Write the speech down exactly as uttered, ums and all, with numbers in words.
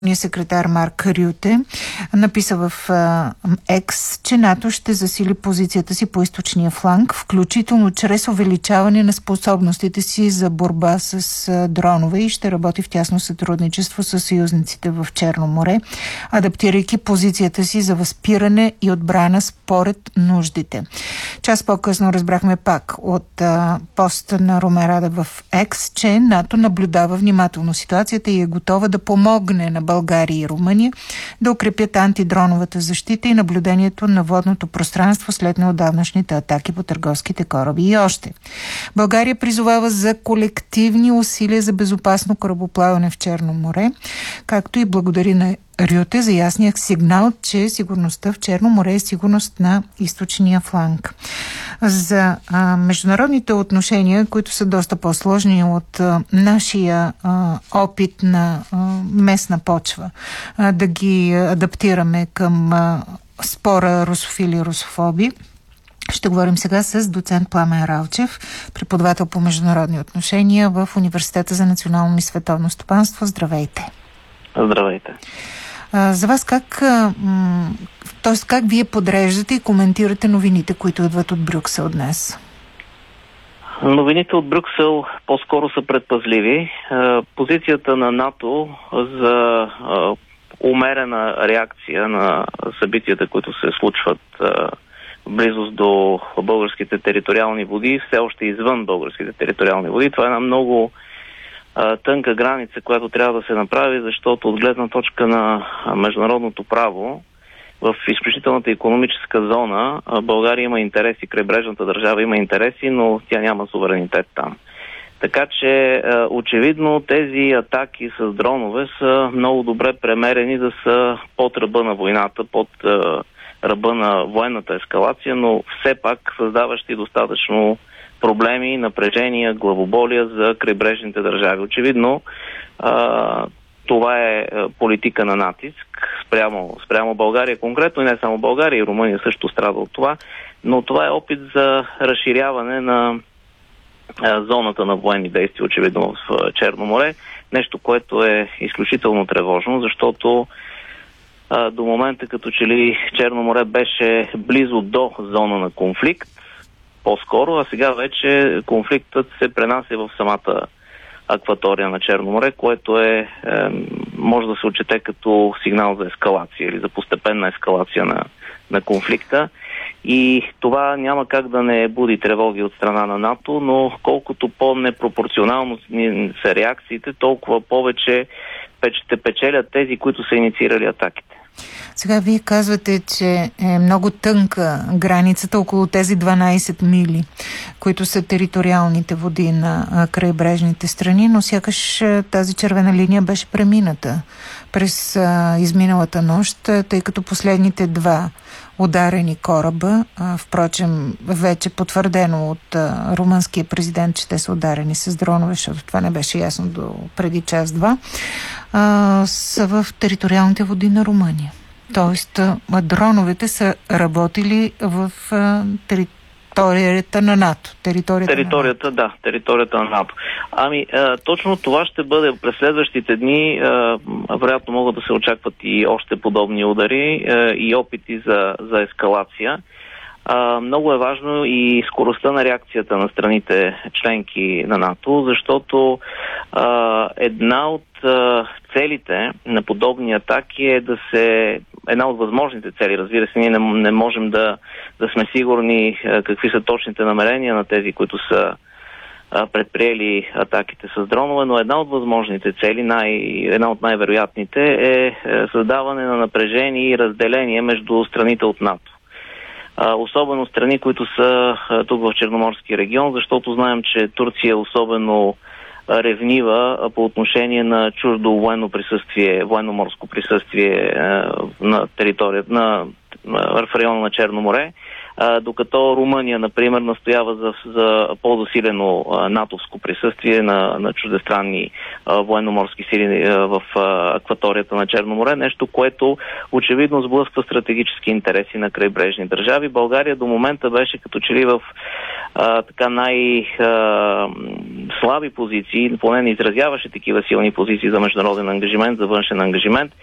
секретар Марк Рюте написа в Екс, че НАТО ще засили позицията си по източния фланг, включително чрез увеличаване на способностите си за борба с дронове и ще работи в тясно сътрудничество с съюзниците в Черно море, адаптирайки позицията си за възпиране и отбрана според нуждите. Час по-късно разбрахме пак от а, поста на Румен Радев в Екс, че НАТО наблюдава внимателно ситуацията и е готова да помогне на България и Румъния да укрепят антидроновата защита и наблюдението на водното пространство след неотдавнашните атаки по търговските кораби. И още. България призовава за колективни усилия за безопасно корабоплаване в Черно море, както и благодари на Рюте за ясния сигнал, че сигурността в Черно море е сигурност на източния фланг. За а, международните отношения, които са доста по-сложни от а, нашия а, опит на а, местна почва, а, да ги адаптираме към а, спора русофили-русофоби, ще говорим сега с доцент Пламен Ралчев, преподавател по международни отношения в Университета за национално и световно стопанство. Здравейте! Здравейте! За вас как, т.е. как вие подреждате и коментирате новините, които идват от Брюксел днес? Новините от Брюксел по-скоро са предпазливи. Позицията на НАТО за умерена реакция на събитията, които се случват в близост до българските териториални води, все още извън българските териториални води. Това е една много тънка граница, която трябва да се направи, защото от гледна точка на международното право в изключителната икономическа зона България има интереси, крайбрежната държава има интереси, но тя няма суверенитет там. Така че очевидно тези атаки с дронове са много добре премерени да са под ръба на войната, под ръба на военната ескалация, но все пак създаващи достатъчно проблеми, напрежения, главоболия за крайбрежните държави. Очевидно, а, това е политика на натиск спрямо, спрямо България конкретно, и не само България, и Румъния също страда от това, но това е опит за разширяване на а, зоната на военни действия, очевидно в а, Черно море. Нещо, което е изключително тревожно, защото а, до момента като че ли Черно море беше близо до зона на конфликт, по-скоро, а сега вече конфликтът се пренася в самата акватория на Черно море, което е, е може да се отчете като сигнал за ескалация или за постепенна ескалация на, на конфликта. И това няма как да не буди тревоги от страна на НАТО, но колкото по-непропорционално са реакциите, толкова повече ще печелят тези, които са инициирали атаките. Сега вие казвате, че е много тънка границата около тези дванайсет мили, които са териториалните води на крайбрежните страни, но сякаш тази червена линия беше премината през а, изминалата нощ, тъй като последните два ударени кораба, а, впрочем вече потвърдено от а, румънския президент, че те са ударени с дронове, защото това не беше ясно до преди час-два, а, са в териториалните води на Румъния. Тоест, дроновете са работили в а, територията на НАТО. Територията, територията на НАТО. Да, територията на НАТО. Ами, а, точно това ще бъде през следващите дни. А, вероятно могат да се очакват и още подобни удари а, и опити за, за ескалация. А, много е важно и скоростта на реакцията на страните членки на НАТО, защото а, една от а, целите на подобни атаки е да се... Една от възможните цели, разбира се, ние не, не можем да, да сме сигурни а, какви са точните намерения на тези, които са а, предприели атаките с дронове, но една от възможните цели, най, една от най-вероятните е, е създаване на напрежение и разделение между страните от НАТО. Особено страни, които са тук в Черноморския регион, защото знаем, че Турция е особено ревнива по отношение на чуждо военно присъствие, военно-морско присъствие на територията, на, в района на Черно море, докато Румъния, например, настоява за, за по-засилено натовско присъствие на, на чуждестранни военно-морски сили в акваторията на Черно море, нещо, което очевидно сблъсква стратегически интереси на крайбрежни държави. България до момента беше като че ли в а, така най-слаби позиции, поне не изразяваше такива силни позиции за международен ангажимент, за външен ангажимент.